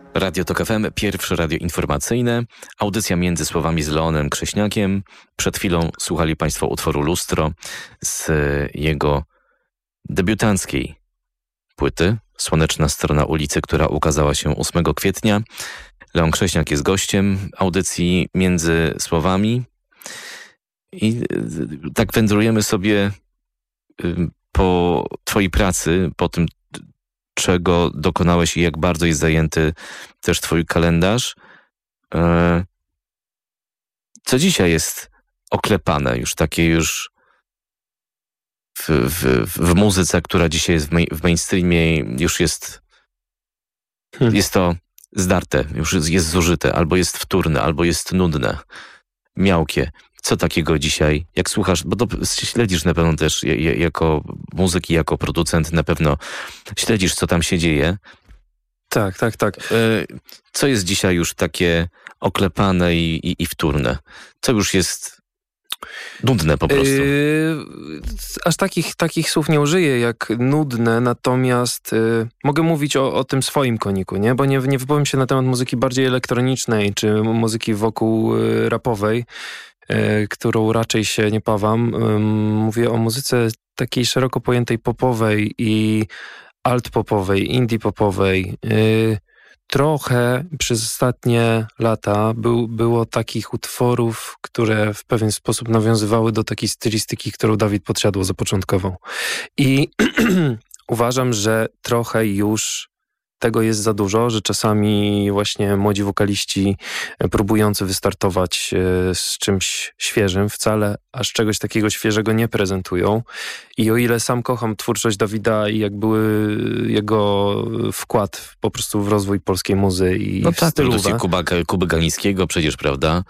Radio Tok FM, pierwsze radio informacyjne, audycja Między Słowami z Leonem Krześniakiem. Przed chwilą słuchali Państwo utworu Lustro z jego debiutanckiej płyty Słoneczna strona ulicy, która ukazała się 8 kwietnia. Leon Krześniak jest gościem audycji Między Słowami i tak wędrujemy sobie po Twojej pracy, po tym, czego dokonałeś i jak bardzo jest zajęty też Twój kalendarz. Co dzisiaj jest oklepane, już takie już w muzyce, która dzisiaj jest w mainstreamie, już jest to zdarte, już jest zużyte, albo jest wtórne, albo jest nudne, miałkie. Co takiego dzisiaj, jak słuchasz, bo to śledzisz na pewno też jako muzyk i jako producent, na pewno śledzisz, co tam się dzieje. Tak. Co jest dzisiaj już takie oklepane i wtórne? Co już jest nudne po prostu? Aż takich słów nie użyję jak nudne, natomiast mogę mówić o tym swoim koniku, nie? Bo nie wypowiem się na temat muzyki bardziej elektronicznej, czy muzyki wokół rapowej, którą raczej się nie pawam. Mówię o muzyce takiej szeroko pojętej popowej i alt-popowej, indie-popowej. Trochę przez ostatnie lata było takich utworów, które w pewien sposób nawiązywały do takiej stylistyki, którą Dawid Podsiadło zapoczątkował. I uważam, że trochę już tego jest za dużo, że czasami właśnie młodzi wokaliści próbujący wystartować z czymś świeżym wcale aż czegoś takiego świeżego nie prezentują. I o ile sam kocham twórczość Dawida i jak były jego wkład po prostu w rozwój polskiej muzy i no tak, stylówę. Kuby Ganińskiego przecież, prawda?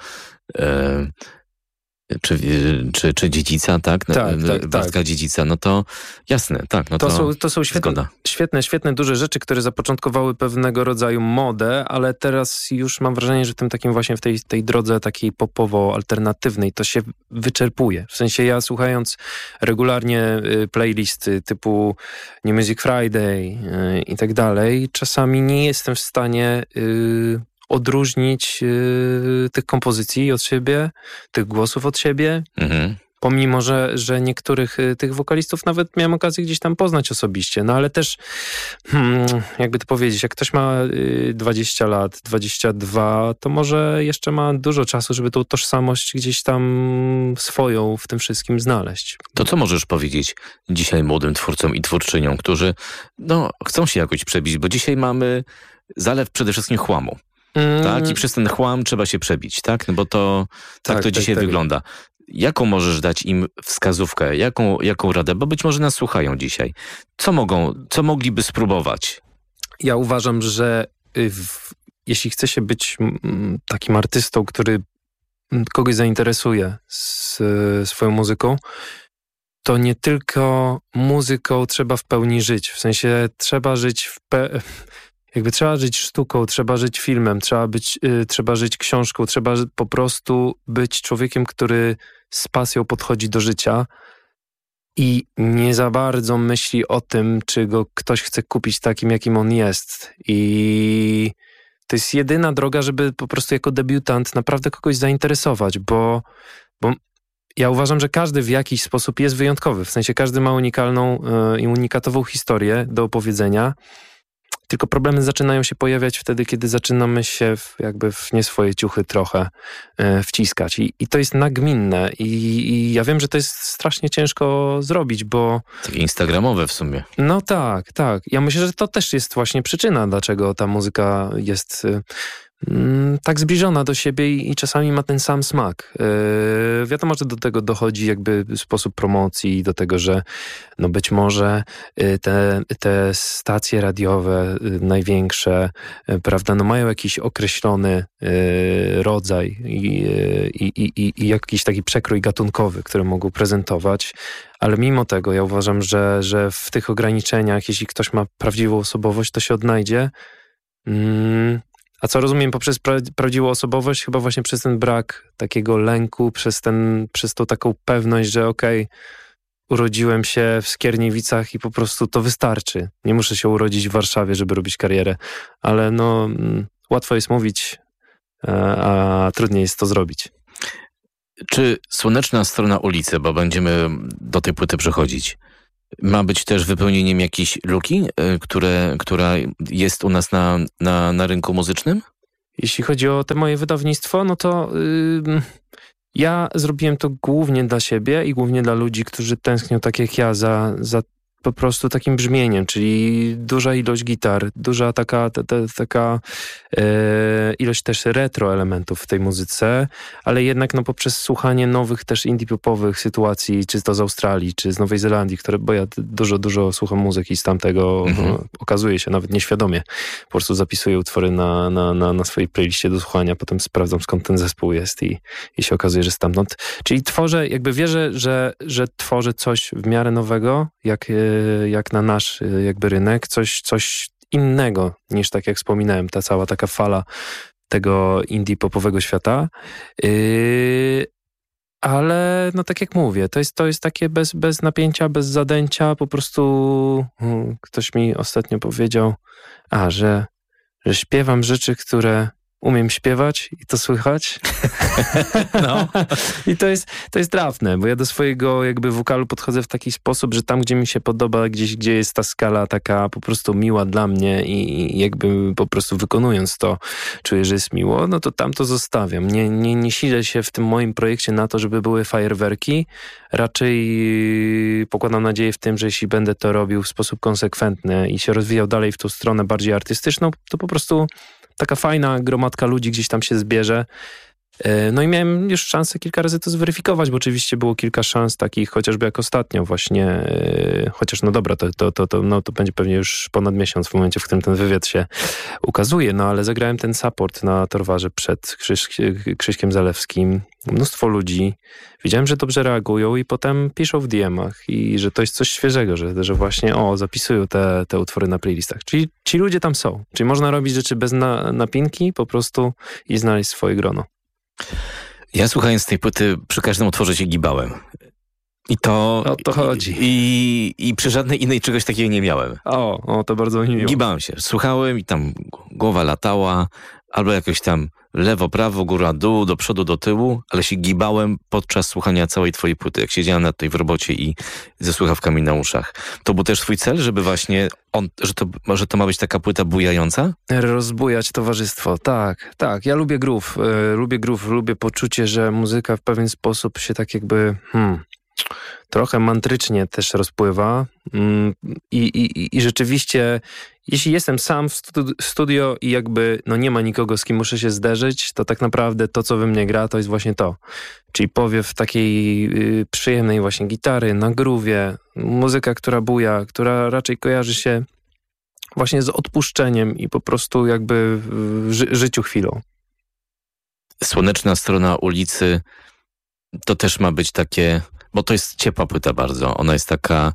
Czy Dziedzica, tak? Bartka Dziedzica, no to jasne, tak. No to są świetne, duże rzeczy, które zapoczątkowały pewnego rodzaju modę, ale teraz już mam wrażenie, że w tym takim właśnie w tej drodze takiej popowo-alternatywnej to się wyczerpuje. W sensie ja słuchając regularnie playlisty typu New Music Friday i tak dalej, czasami nie jestem w stanie odróżnić tych kompozycji od siebie, tych głosów od siebie, pomimo, że niektórych tych wokalistów nawet miałem okazję gdzieś tam poznać osobiście, no ale też, jakby to powiedzieć, jak ktoś ma 20 lat, 22, to może jeszcze ma dużo czasu, żeby tą tożsamość gdzieś tam swoją w tym wszystkim znaleźć. To co możesz powiedzieć dzisiaj młodym twórcom i twórczyniom, którzy chcą się jakoś przebić, bo dzisiaj mamy zalew przede wszystkim chłamu. Tak? I przez ten chłam trzeba się przebić, tak? No bo to tak to dzisiaj wygląda. Jaką możesz dać im wskazówkę? Jaką radę? Bo być może nas słuchają dzisiaj. Co mogliby spróbować? Ja uważam, że jeśli chce się być takim artystą, który kogoś zainteresuje swoją muzyką, to nie tylko muzyką trzeba w pełni żyć. W sensie trzeba żyć trzeba żyć sztuką, trzeba żyć filmem, trzeba żyć książką, trzeba po prostu być człowiekiem, który z pasją podchodzi do życia i nie za bardzo myśli o tym, czy go ktoś chce kupić takim, jakim on jest. I to jest jedyna droga, żeby po prostu jako debiutant naprawdę kogoś zainteresować, bo ja uważam, że każdy w jakiś sposób jest wyjątkowy. W sensie każdy ma unikalną i unikatową historię do opowiedzenia. Tylko problemy zaczynają się pojawiać wtedy, kiedy zaczynamy się w nie swoje ciuchy trochę wciskać. I to jest nagminne. I ja wiem, że to jest strasznie ciężko zrobić, bo... Takie instagramowe w sumie. No tak. Ja myślę, że to też jest właśnie przyczyna, dlaczego ta muzyka jest tak zbliżona do siebie i czasami ma ten sam smak. Wiadomo, że do tego dochodzi jakby sposób promocji, do tego, że no być może te stacje radiowe największe, prawda, no mają jakiś określony rodzaj i jakiś taki przekrój gatunkowy, który mogą prezentować, ale mimo tego ja uważam, że w tych ograniczeniach, jeśli ktoś ma prawdziwą osobowość, to się odnajdzie. A co rozumiem poprzez prawdziwą osobowość? Chyba właśnie przez ten brak takiego lęku, przez tą taką pewność, że okej, urodziłem się w Skierniewicach i po prostu to wystarczy. Nie muszę się urodzić w Warszawie, żeby robić karierę, ale no łatwo jest mówić, a trudniej jest to zrobić. Czy Słoneczna strona ulicy, bo będziemy do tej płyty przechodzić, ma być też wypełnieniem jakiejś luki, która jest u nas na rynku muzycznym? Jeśli chodzi o te moje wydawnictwo, no to ja zrobiłem to głównie dla siebie i głównie dla ludzi, którzy tęsknią tak jak ja za po prostu takim brzmieniem, czyli duża ilość gitar, duża taka ilość też retro elementów w tej muzyce, ale jednak no poprzez słuchanie nowych też indie-popowych sytuacji, czy to z Australii, czy z Nowej Zelandii, bo ja dużo słucham muzyki z tamtego, okazuje się, nawet nieświadomie. Po prostu zapisuję utwory na swojej playliście do słuchania, potem sprawdzam skąd ten zespół jest i się okazuje, że stamtąd. Czyli tworzę, jakby wierzę, że tworzę coś w miarę nowego, jak na nasz jakby rynek, coś innego niż tak jak wspominałem, ta cała taka fala tego indie popowego świata. Ale no tak jak mówię, to jest takie bez napięcia, bez zadęcia, po prostu ktoś mi ostatnio powiedział, że śpiewam rzeczy, które umiem śpiewać i to słychać. No. I to jest trafne, bo ja do swojego jakby wokalu podchodzę w taki sposób, że tam, gdzie mi się podoba, gdzie jest ta skala taka po prostu miła dla mnie i jakby po prostu wykonując to czuję, że jest miło, no to tam to zostawiam. Nie silę się w tym moim projekcie na to, żeby były fajerwerki. Raczej pokładam nadzieję w tym, że jeśli będę to robił w sposób konsekwentny i się rozwijał dalej w tą stronę bardziej artystyczną, to po prostu taka fajna gromadka ludzi gdzieś tam się zbierze. No i miałem już szansę kilka razy to zweryfikować, bo oczywiście było kilka szans takich, chociażby jak ostatnio właśnie, chociaż no dobra, to będzie pewnie już ponad miesiąc w momencie, w którym ten wywiad się ukazuje, no ale zagrałem ten support na Torwarze przed Krzyśkiem Zalewskim. Mnóstwo ludzi. Widziałem, że dobrze reagują i potem piszą w DM-ach i że to jest coś świeżego, że właśnie zapisują te utwory na playlistach. Czyli ci ludzie tam są. Czyli można robić rzeczy bez napinki po prostu i znaleźć swoje grono. Ja słuchając tej płyty przy każdym utworze się gibałem. I to... O to chodzi. I przy żadnej innej czegoś takiego nie miałem. To bardzo miło. Gibałem się. Słuchałem i tam głowa latała, albo jakoś tam lewo, prawo, góra, dół, do przodu, do tyłu, ale się gibałem podczas słuchania całej twojej płyty. Jak siedziałem na tej w robocie i ze słuchawkami na uszach. To był też twój cel, żeby właśnie że to ma być taka płyta bujająca? Rozbujać towarzystwo, tak. Ja lubię groove, lubię poczucie, że muzyka w pewien sposób się tak jakby trochę mantrycznie też rozpływa i rzeczywiście, jeśli jestem sam w studio i jakby nie ma nikogo, z kim muszę się zderzyć, to tak naprawdę to, co we mnie gra, to jest właśnie to. Czyli powiew takiej przyjemnej właśnie gitary na groove'ie, muzyka, która buja, która raczej kojarzy się właśnie z odpuszczeniem i po prostu jakby w życiu chwilą. Słoneczna strona ulicy to też ma być takie... Bo to jest ciepła płyta bardzo. Ona jest taka...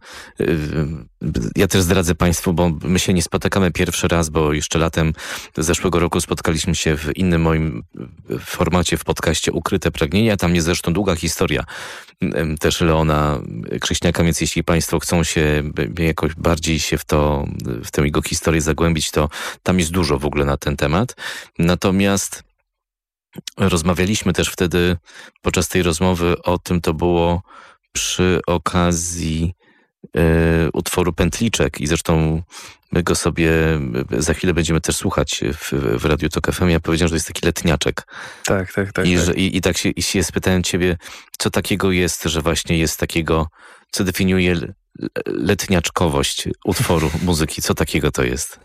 Ja też zdradzę Państwu, bo my się nie spotykamy pierwszy raz, bo jeszcze latem zeszłego roku spotkaliśmy się w innym moim formacie w podcaście Ukryte Pragnienia. Tam jest zresztą długa historia też Leona Krześniaka, więc jeśli Państwo chcą się jakoś bardziej się w tę jego historię zagłębić, to tam jest dużo w ogóle na ten temat. Natomiast rozmawialiśmy też wtedy podczas tej rozmowy o tym, to było przy okazji utworu Pętliczek i zresztą my go sobie za chwilę będziemy też słuchać w Radiu Tok FM. Ja powiedziałem, że to jest taki letniaczek. Tak. I tak się spytałem ciebie, co takiego jest, że właśnie jest takiego, co definiuje letniaczkowość utworu muzyki. Co takiego to jest?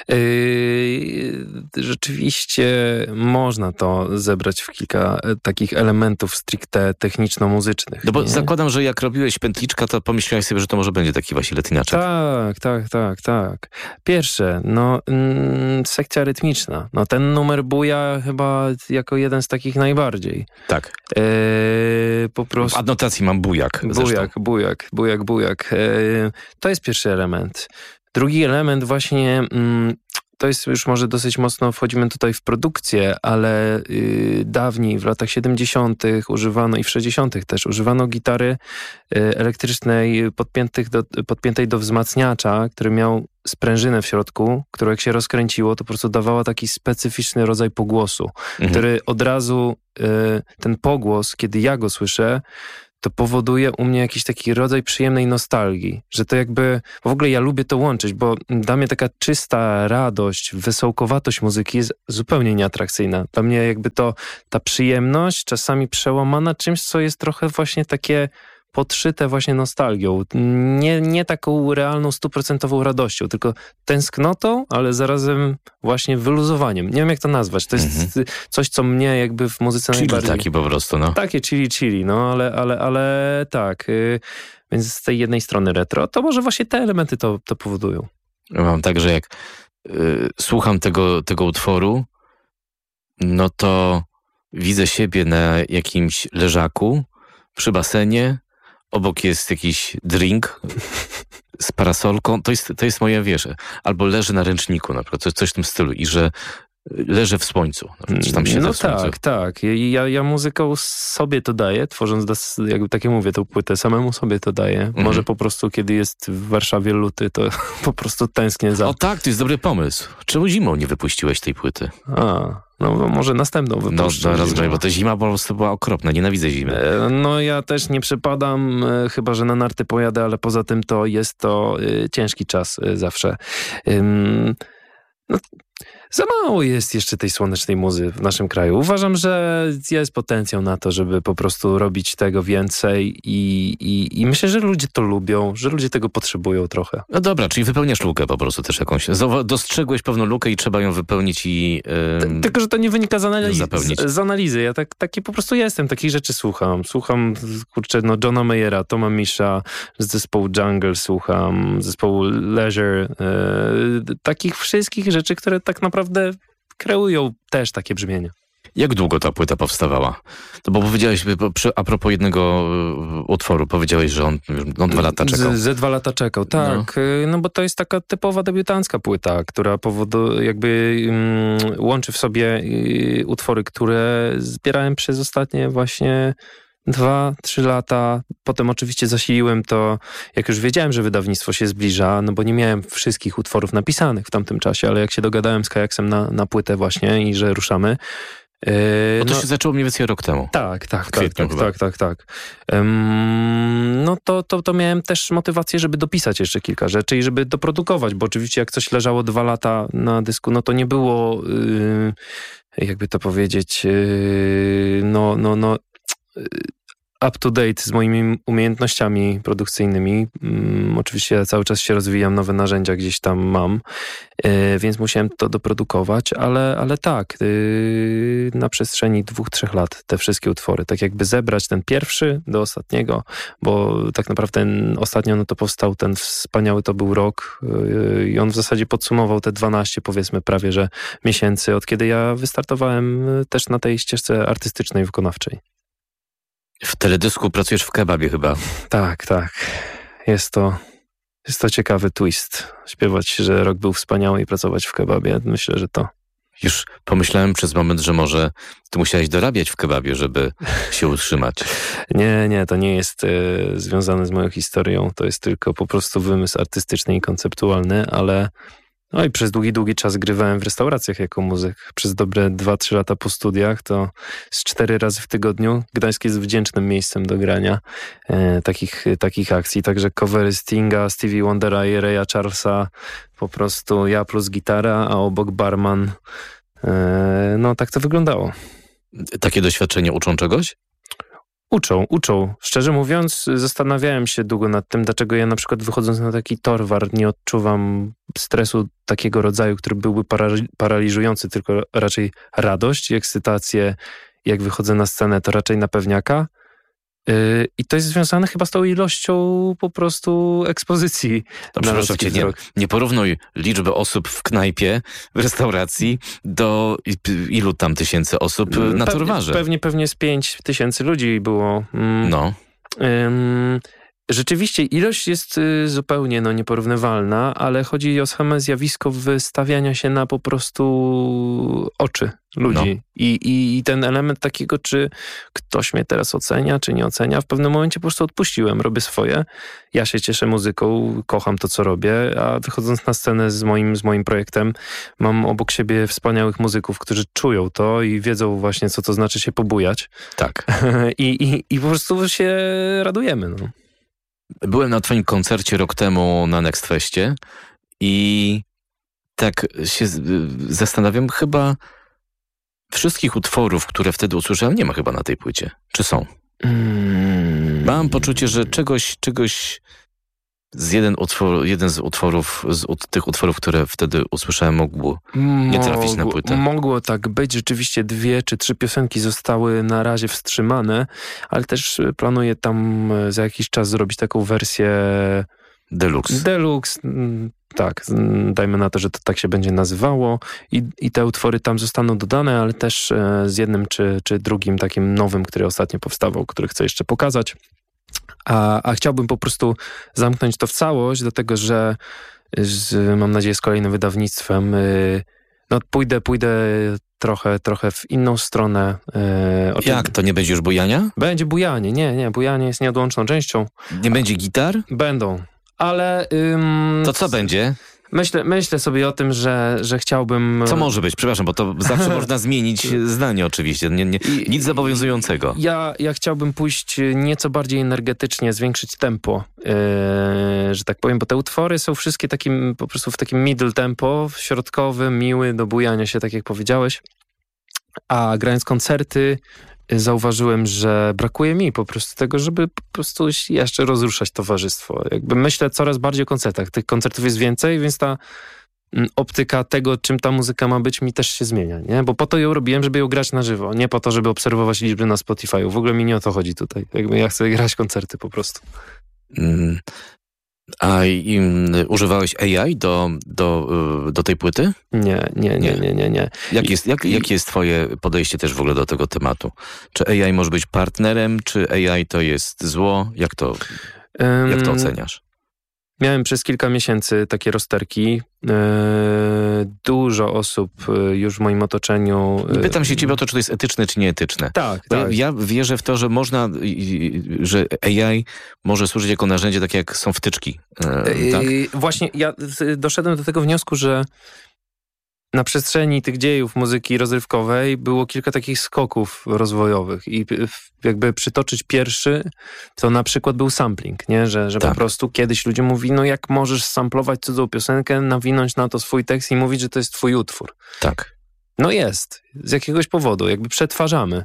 Rzeczywiście można to zebrać w kilka takich elementów stricte techniczno-muzycznych. No bo zakładam, że jak robiłeś Pętliczka, to pomyślałeś sobie, że to może będzie taki właśnie letniaczek. Tak. Pierwsze, sekcja rytmiczna. Ten numer buja chyba jako jeden z takich najbardziej. Tak. Po prostu... W adnotacji mam bujak. Bujak. To jest pierwszy element. Drugi element właśnie to jest już może dosyć mocno, wchodzimy tutaj w produkcję, ale dawniej, w latach 70. używano i w 60. też używano gitary elektrycznej podpiętej do wzmacniacza, który miał sprężynę w środku, która jak się rozkręciło, to po prostu dawała taki specyficzny rodzaj pogłosu, który od razu, ten pogłos, kiedy ja go słyszę, to powoduje u mnie jakiś taki rodzaj przyjemnej nostalgii, że to jakby, w ogóle ja lubię to łączyć, bo dla mnie taka czysta radość, wesołkowatość muzyki jest zupełnie nieatrakcyjna. Dla mnie jakby ta przyjemność czasami przełamana czymś, co jest trochę właśnie takie podszyte właśnie nostalgią. Nie taką realną, 100% radością, tylko tęsknotą, ale zarazem właśnie wyluzowaniem. Nie wiem, jak to nazwać. To jest coś, co mnie jakby w muzyce chili najbardziej... taki po prostu, no. Takie chili, no, ale tak. Więc z tej jednej strony retro, to może właśnie te elementy to powodują. Mam tak, że jak słucham tego utworu, no to widzę siebie na jakimś leżaku przy basenie. Obok jest jakiś drink z parasolką. To jest moja, wiesz, albo leży na ręczniku, na przykład coś w tym stylu i że leżę w słońcu. Czy tam siedzę w słońcu. Tak. Ja muzyką sobie to daję, tworząc, jakby tak jak mówię, tą płytę, samemu sobie to daję. Może po prostu, kiedy jest w Warszawie luty, to po prostu tęsknię za... O tak, to jest dobry pomysł. Czemu zimą nie wypuściłeś tej płyty? No może następną wypuszczę. No rozumiem, bo ta zima po prostu była okropna. Nienawidzę zimy. No ja też nie przepadam, chyba że na narty pojadę, ale poza tym to jest to ciężki czas zawsze. No, za mało jest jeszcze tej słonecznej muzy w naszym kraju. Uważam, że jest potencjał na to, żeby po prostu robić tego więcej i myślę, że ludzie to lubią, że ludzie tego potrzebują trochę. No dobra, czyli wypełniasz lukę po prostu też jakąś. Dostrzegłeś pewną lukę i trzeba ją wypełnić i... Tylko, że to nie wynika z analizy. Ja taki po prostu jestem, takich rzeczy słucham. Słucham, Johna Mayera, Toma Misha, z zespołu Jungle słucham, zespołu Leisure, takich wszystkich rzeczy, które tak naprawdę kreują też takie brzmienie. Jak długo ta płyta powstawała? To bo powiedziałeś, a propos jednego utworu, powiedziałeś, że on 2 lata czekał. Ze 2 lata czekał, tak. No bo to jest taka typowa debiutancka płyta, która jakby łączy w sobie utwory, które zbierałem przez ostatnie właśnie 2-3 lata. Potem oczywiście zasiliłem to, jak już wiedziałem, że wydawnictwo się zbliża, no bo nie miałem wszystkich utworów napisanych w tamtym czasie, ale jak się dogadałem z Kajaksem na płytę właśnie i że ruszamy. Bo to się zaczęło mniej więcej rok temu. Tak. No to miałem też motywację, żeby dopisać jeszcze kilka rzeczy i żeby doprodukować, bo oczywiście jak coś leżało 2 lata na dysku, no to nie było, jakby to powiedzieć, up to date z moimi umiejętnościami produkcyjnymi. Oczywiście ja cały czas się rozwijam, nowe narzędzia gdzieś tam mam, więc musiałem to doprodukować, ale tak, na przestrzeni 2-3 lat te wszystkie utwory, tak jakby zebrać ten pierwszy do ostatniego, bo tak naprawdę ostatnio no to powstał ten wspaniały, to był rok i on w zasadzie podsumował te 12 powiedzmy prawie, że miesięcy, od kiedy ja wystartowałem też na tej ścieżce artystycznej, wykonawczej. W teledysku pracujesz w kebabie chyba. Tak. Jest to ciekawy twist. Śpiewać, że rok był wspaniały i pracować w kebabie. Myślę, że to... Już pomyślałem przez moment, że może ty musiałeś dorabiać w kebabie, żeby się utrzymać. Nie, to nie jest związane z moją historią. To jest tylko po prostu wymysł artystyczny i konceptualny, ale... No i przez długi czas grywałem w restauracjach jako muzyk. Przez dobre 2-3 lata po studiach to z 4 razy w tygodniu. Gdańsk jest wdzięcznym miejscem do grania takich akcji. Także covery Stinga, Stevie Wondera i Raya Charlesa. Po prostu ja plus gitara, a obok barman. No tak to wyglądało. Takie doświadczenia uczą czegoś? Uczą. Szczerze mówiąc, zastanawiałem się długo nad tym, dlaczego ja na przykład wychodząc na taki torwar nie odczuwam stresu takiego rodzaju, który byłby paraliżujący, tylko raczej radość i ekscytację. Jak wychodzę na scenę, to raczej na pewniaka. I to jest związane chyba z tą ilością po prostu ekspozycji. No, przepraszam cię, nie porównuj liczby osób w knajpie, w restauracji do ilu tam tysięcy osób na torwarze. Pewnie z 5 000 ludzi było. No. rzeczywiście ilość jest zupełnie nieporównywalna, ale chodzi o same zjawisko wystawiania się na po prostu oczy ludzi. I ten element takiego, czy ktoś mnie teraz ocenia, czy nie ocenia, w pewnym momencie po prostu odpuściłem, robię swoje. Ja się cieszę muzyką, kocham to, co robię, a wychodząc na scenę z moim projektem, mam obok siebie wspaniałych muzyków, którzy czują to i wiedzą właśnie, co to znaczy się pobujać. Tak. I po prostu się radujemy. Byłem na twoim koncercie rok temu na Next Festie i tak się zastanawiam, chyba wszystkich utworów, które wtedy usłyszałem, nie ma chyba na tej płycie. Czy są? Mam poczucie, że czegoś jeden z utworów, tych utworów, które wtedy usłyszałem, mógł nie trafić na płytę. Mogło tak być. Rzeczywiście 2 czy 3 piosenki zostały na razie wstrzymane, ale też planuję tam za jakiś czas zrobić taką wersję Deluxe, tak. Dajmy na to, że to tak się będzie nazywało i te utwory tam zostaną dodane, ale też z jednym czy drugim takim nowym, który ostatnio powstawał, który chcę jeszcze pokazać. A chciałbym po prostu zamknąć to w całość, dlatego że mam nadzieję z kolejnym wydawnictwem pójdę trochę w inną stronę. Jak? To nie będzie już bujania? Będzie bujanie. Nie, bujanie jest nieodłączną częścią. Nie będzie gitar? Będą, ale... To co będzie? Myślę sobie o tym, że chciałbym... Co może być? Przepraszam, bo to zawsze można zmienić zdanie oczywiście. Nic zobowiązującego. Ja chciałbym pójść nieco bardziej energetycznie, zwiększyć tempo, że tak powiem, bo te utwory są wszystkie po prostu w takim middle tempo, środkowy, miły, do bujania się, tak jak powiedziałeś. A grając koncerty zauważyłem, że brakuje mi po prostu tego, żeby po prostu jeszcze rozruszać towarzystwo. Jakby myślę coraz bardziej o koncertach. Tych koncertów jest więcej, więc ta optyka tego, czym ta muzyka ma być, mi też się zmienia, nie? Bo po to ją robiłem, żeby ją grać na żywo, nie po to, żeby obserwować liczby na Spotify'u. W ogóle mi nie o to chodzi tutaj. Jakby ja chcę grać koncerty po prostu. A używałeś AI do tej płyty? Nie. Jakie jest twoje podejście też w ogóle do tego tematu? Czy AI może być partnerem, czy AI to jest zło? Jak to oceniasz? Miałem przez kilka miesięcy takie rozterki. Dużo osób już w moim otoczeniu... Pytam się ciebie o to, czy to jest etyczne, czy nieetyczne. Tak. Ja wierzę w to, że że AI może służyć jako narzędzie, takie jak są wtyczki. Tak? Właśnie ja doszedłem do tego wniosku, że na przestrzeni tych dziejów muzyki rozrywkowej było kilka takich skoków rozwojowych i jakby przytoczyć pierwszy, to na przykład był sampling, nie? Że tak. Po prostu kiedyś ludzie mówili, jak możesz samplować cudzą piosenkę, nawinąć na to swój tekst i mówić, że to jest twój utwór. Tak. Jest. Z jakiegoś powodu. Jakby przetwarzamy.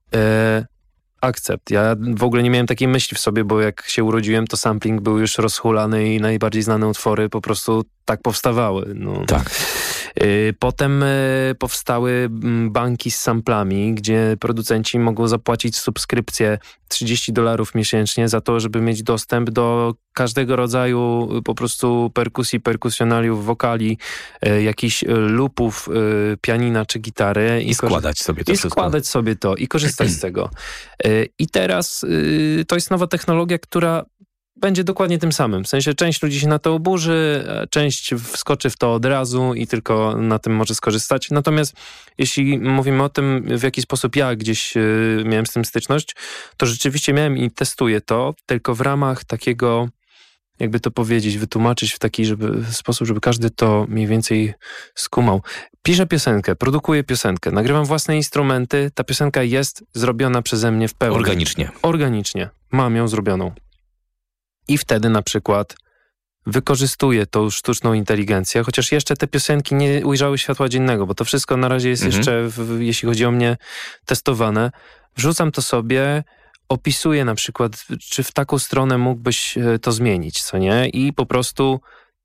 Akcept. Ja w ogóle nie miałem takiej myśli w sobie, bo jak się urodziłem, to sampling był już rozhulany i najbardziej znane utwory po prostu tak powstawały. Tak. Potem powstały banki z samplami, gdzie producenci mogą zapłacić subskrypcję $30 miesięcznie za to, żeby mieć dostęp do każdego rodzaju po prostu perkusji, perkusjonaliów, wokali, jakichś loopów, pianina czy gitary. I składać sobie to wszystko. Składać sobie to i korzystać z tego. I teraz to jest nowa technologia, która będzie dokładnie tym samym. W sensie część ludzi się na to oburzy, część wskoczy w to od razu i tylko na tym może skorzystać. Natomiast jeśli mówimy o tym, w jaki sposób ja gdzieś miałem z tym styczność, to rzeczywiście miałem i testuję to, tylko w ramach takiego, jakby to powiedzieć, wytłumaczyć w taki sposób, żeby każdy to mniej więcej skumał. Piszę piosenkę, produkuję piosenkę, nagrywam własne instrumenty, ta piosenka jest zrobiona przeze mnie w pełni. Organicznie. Mam ją zrobioną. I wtedy na przykład wykorzystuję tą sztuczną inteligencję, chociaż jeszcze te piosenki nie ujrzały światła dziennego, bo to wszystko na razie jest jeszcze, jeśli chodzi o mnie, testowane. Wrzucam to sobie, opisuję na przykład, czy w taką stronę mógłbyś to zmienić, co nie? I po prostu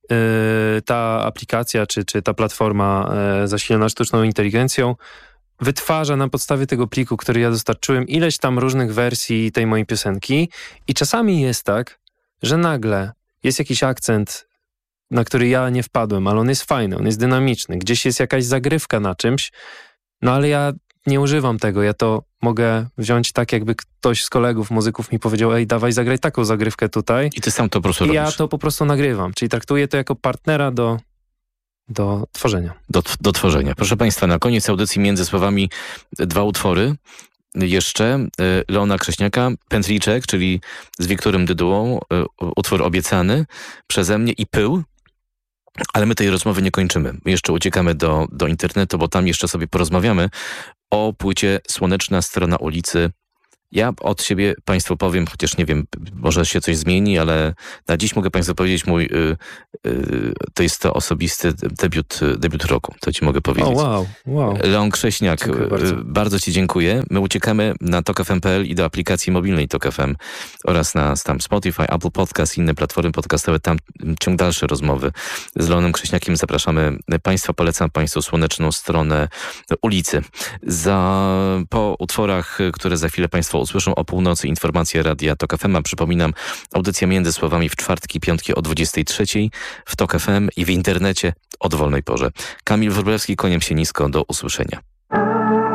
ta aplikacja, czy ta platforma zasilona sztuczną inteligencją wytwarza na podstawie tego pliku, który ja dostarczyłem, ileś tam różnych wersji tej mojej piosenki i czasami jest tak, że nagle jest jakiś akcent, na który ja nie wpadłem, ale on jest fajny, on jest dynamiczny, gdzieś jest jakaś zagrywka na czymś, ale ja nie używam tego, ja to mogę wziąć tak, jakby ktoś z kolegów, muzyków mi powiedział, ej, dawaj, zagraj taką zagrywkę tutaj. I ty sam to po prostu robisz. robisz. Ja to po prostu nagrywam, czyli traktuję to jako partnera do tworzenia. Do tworzenia. Proszę Państwa, na koniec audycji między słowami 2 utwory. Jeszcze Leona Krześniaka, Pętliczek, czyli z Wiktorem Dydułą, utwór obiecany przeze mnie, i Pył. Ale my tej rozmowy nie kończymy. Jeszcze uciekamy do internetu, bo tam jeszcze sobie porozmawiamy o płycie Słoneczna strona ulicy. Ja od siebie Państwu powiem, chociaż nie wiem, może się coś zmieni, ale na dziś mogę Państwu powiedzieć, to jest to osobisty debiut roku, to Ci mogę powiedzieć. Wow. Leon Krześniak, bardzo Ci dziękuję. My uciekamy na TokFM.pl i do aplikacji mobilnej Tok FM oraz na tam Spotify, Apple Podcast, inne platformy podcastowe. Tam ciąg dalszy rozmowy z Leonem Krześniakiem. Zapraszamy Państwa, polecam Państwu Słoneczną stronę ulicy. Po utworach, które za chwilę Państwo usłyszą o północy, informacje Radia Tok FM. A przypominam, audycja między słowami w czwartki, piątki o 23:00 w Tok FM i w internecie o dowolnej porze. Kamil Wróblewski, kłaniam się nisko, do usłyszenia.